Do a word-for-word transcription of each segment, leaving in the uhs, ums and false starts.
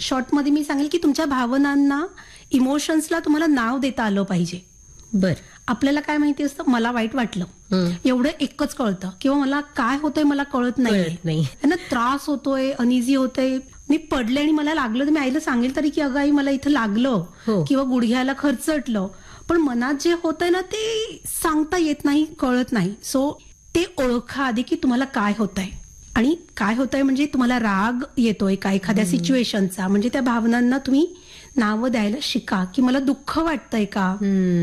शॉर्टमध्ये मी सांगेल की तुमच्या भावनांना, इमोशन्सला तुम्हाला नाव देता आलं पाहिजे. बर. आपल्याला काय माहिती असतं, मला वाईट वाटलं एवढं एकच कळतं, किंवा मला काय होतंय मला कळत नाही, ना त्रास होतोय, अनइझी होतोय, मी पडले आणि मला लागलं तर मी आईला सांगेल तरी की अगं आई मला इथं लागलं, किंवा गुडघ्याला खरचटलं. पण मनात जे होतंय ना ते सांगता येत नाही, कळत नाही. सो ते ओळखा आधी की तुम्हाला काय होतंय. आणि काय होतंय म्हणजे तुम्हाला राग येतोय का एखाद्या सिच्युएशनचा, म्हणजे त्या भावनांना तुम्ही नावं द्यायला शिका. की मला दुःख वाटतंय का,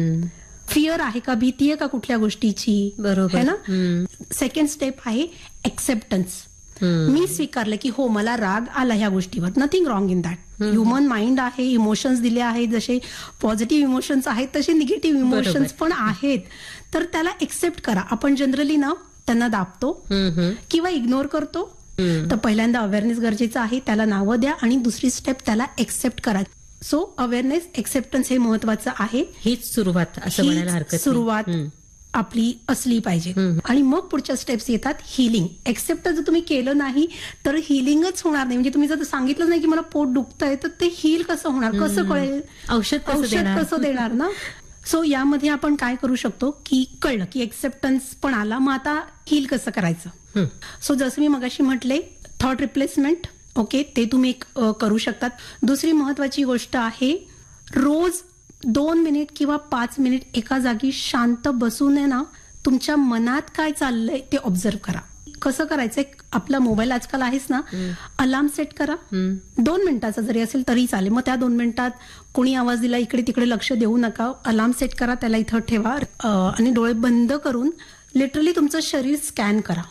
फिअर आहे का, भीती आहे का कुठल्या गोष्टीची, बरोबर है ना. सेकंड स्टेप आहे एक्सेप्टन्स. मी स्वीकारलं की हो मला राग आला ह्या गोष्टीवर, nothing wrong in that. Human mind आहे, इमोशन्स दिले आहेत, जसे पॉझिटिव्ह इमोशन्स आहेत तसे निगेटिव्ह इमोशन्स पण आहेत. तर त्याला एक्सेप्ट करा. आपण जनरली ना त्यांना दाबतो किंवा इग्नोर करतो. तर पहिल्यांदा अवेअरनेस गरजेचं आहे, त्याला नावं द्या, आणि दुसरी स्टेप त्याला एक्सेप्ट करा. सो अवेअरनेस, एक्सेप्टन्स हे महत्वाचं आहे. हीच सुरुवात असं म्हणायला हरकत नाही. सुरुवात आपली असली पाहिजे. आणि मग पुढच्या स्टेप्स येतात हिलिंग. एक्सेप्ट जर तुम्ही केलं नाही तर हिलिंगच होणार नाही. म्हणजे तुम्ही जर सांगितलं नाही की मला पोट दुखतंय तर ते हील कसं होणार, कसं कळेल, औषध औषध कसं देणार ना. सो यामध्ये आपण काय करू शकतो की कळलं की एक्सेप्टन्स पण आला, मग आता हील कसं करायचं. सो जसं मी मगाशी म्हटले, थॉट रिप्लेसमेंट, ओके, ते तुम्ही करू शकतात. दुसरी महत्वाची गोष्ट आहे, रोज दोन मिनिट किंवा पाच मिनिट एका जागी शांत बसून आहे ना, तुमच्या मनात काय चाललंय ते ऑब्झर्व करा. कसं करायचंय, आपला मोबाईल आजकाल आहेच ना, अलार्म सेट करा. दोन मिनिटाचा जरी असेल तरी चालेल. मग त्या दोन मिनिटात कोणी आवाज दिला इकडे तिकडे लक्ष देऊ नका. अलार्म सेट करा, त्याला इथं ठेवा, आणि डोळे बंद करून लिटरली तुमचं शरीर स्कॅन करा.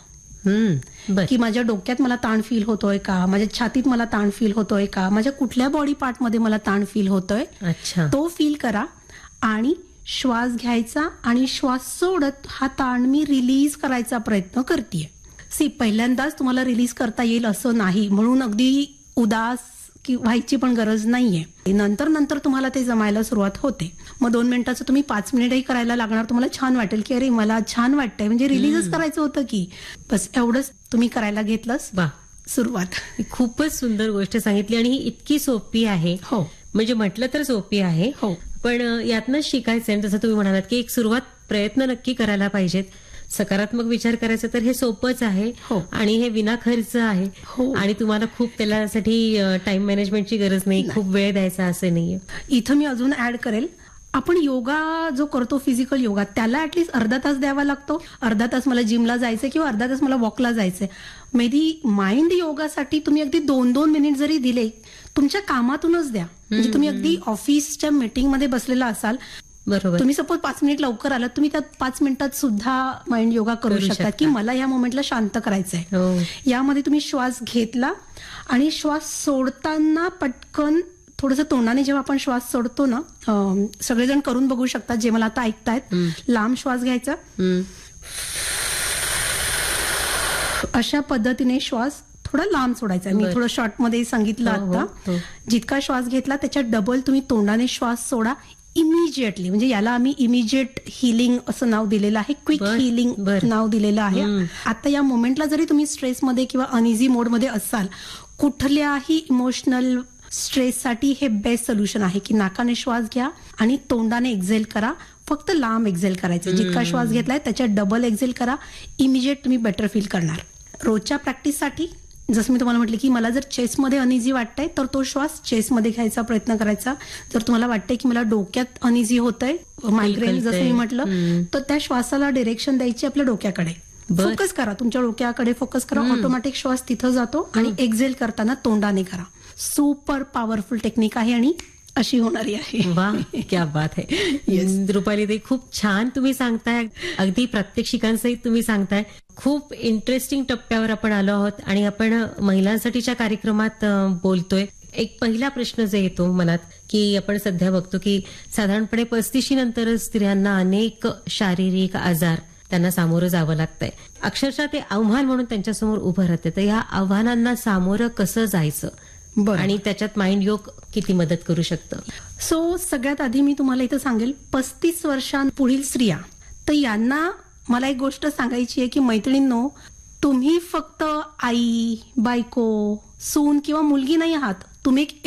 की माझ्या डोक्यात मला ताण फील होतोय का, माझ्या छातीत मला ताण फील होतोय का, माझ्या कुठल्या बॉडी पार्ट मध्ये मला ताण फील होतोय, तो फील करा. आणि श्वास घ्यायचा आणि श्वास सोडत हा ताण मी रिलीज करायचा प्रयत्न करतेय. सी, पहिल्यांदाच तुम्हाला रिलीज करता येईल असं नाही, म्हणून अगदी उदास की व्हायची पण गरज नाहीये. नंतर नंतर तुम्हाला ते जमायला सुरुवात होते. मग दोन मिनिटाचं तुम्ही पाच मिनिटही करायला लागणार. तुम्हाला छान वाटेल की अरे मला छान वाटतंय, म्हणजे रिलीजच करायचं होतं की. बस एवढंच तुम्ही करायला घेतलंच. वा, सुरुवात. खूपच सुंदर गोष्ट सांगितली, आणि ही इतकी सोपी आहे. हो, म्हणजे म्हटलं तर सोपी आहे. हो, पण यातनं शिकायचंय. जसं तुम्ही म्हणालात की एक सुरुवात, प्रयत्न नक्की करायला पाहिजेत. सकारात्मक विचार करायचा तर हे सोपंच आहे. हो, आणि हे विना खर्च आहे. हो, आणि तुम्हाला खूप त्यासाठी टाइम मॅनेजमेंटची गरज नाही, खूप वेळ द्यायचा असं नाहीये. इथं मी अजून ऍड करेल, आपण योगा जो करतो, फिजिकल योगा, त्याला ऍटलीस्ट अर्धा तास द्यावा लागतो. अर्धा तास मला जिमला जायचंय किंवा अर्धा तास मला वॉकला जायचंय. मे बी माइंड योगासाठी तुम्ही अगदी दोन दोन मिनिट जरी दिले, तुमच्या कामातूनच द्या. म्हणजे तुम्ही अगदी ऑफिसच्या मीटिंगमध्ये बसलेला असाल, बरोबर, तुम्ही सपोज पाच मिनिट लवकर आलात, तुम्ही त्यात पाच मिनिटात सुद्धा माइंड योगा करू शकता की मला या मोमेंटला शांत करायचंय. यामध्ये तुम्ही श्वास घेतला आणि श्वास सोडताना पटकन थोडंसं तोंडाने जेव्हा आपण श्वास सोडतो ना, सगळेजण करून बघू शकतात जे मला आता ऐकतायत. लांब श्वास घ्यायचा, अशा पद्धतीने श्वास थोडा लांब सोडायचा. मी थोडं शॉर्ट मध्ये सांगितलं आता. जितका श्वास घेतला त्याच्यात डबल तुम्ही तोंडाने श्वास सोडा इमिजिएटली. म्हणजे याला आम्ही इमिजिएट हिलिंग असं नाव दिलेलं आहे, क्विक हिलिंग नाव दिलेलं आहे. आता या मोमेंटला जरी तुम्ही स्ट्रेसमध्ये किंवा अनइझी मोडमध्ये असाल, कुठल्याही इमोशनल स्ट्रेससाठी हे बेस्ट सोल्युशन आहे की नाकाने श्वास घ्या आणि तोंडाने एक्झेल करा. फक्त लांब एक्झेल करायचं. जितका श्वास घेतलाय त्याच्यात डबल एक्झेल करा. इमिजिएट तुम्ही बेटर फील करणार. रोजच्या प्रॅक्टिससाठी जसं मी तुम्हाला म्हटलं की मला जर चेस्टमध्ये अनइझी वाटतंय तर तो श्वास चेस्टमध्ये घ्यायचा प्रयत्न करायचा. जर तुम्हाला वाटतंय की मला डोक्यात अनइझी होतंय, मायग्रेन जसं मी म्हटलं, तर त्या श्वासाला डिरेक्शन द्यायची आपल्या डोक्याकडे. फोकस करा, तुमच्या डोक्याकडे फोकस करा. ऑटोमॅटिक श्वास तिथं जातो. आणि एक्झेल करताना तोंडाने करा. सुपर पॉवरफुल टेक्निक आहे आणि अशी होणारी आहे. वा, क्या बात आहे. रुपाली ताई, खूप छान तुम्ही सांगताय, अगदी प्रात्यक्षिकांसहित तुम्ही सांगताय. खूप इंटरेस्टिंग टप्प्यावर आपण आलो आहोत आणि आपण महिलांसाठीच्या कार्यक्रमात बोलतोय. एक पहिला प्रश्न जो येतो मनात की आपण सध्या बघतो की साधारणपणे पस्तीशी नंतरच स्त्रियांना अनेक शारीरिक आजार त्यांना सामोरं जावं लागतंय. अक्षरशः ते आव्हान म्हणून त्यांच्यासमोर उभं राहते. तर या आव्हानांना सामोरं कसं जायचं आणि त्याच्यात माइंड योग किती मदत करू शकतं? सो सगळ्यात आधी मी तुम्हाला इथं सांगेल, पस्तीस वर्षांपुढील स्त्रिया, तर यांना मला एक गोष्ट सांगायची आहे की मैत्रिणींनो, तुम्ही फक्त आई, बायको, सून किंवा मुलगी नाही आहात. तुम्ही एक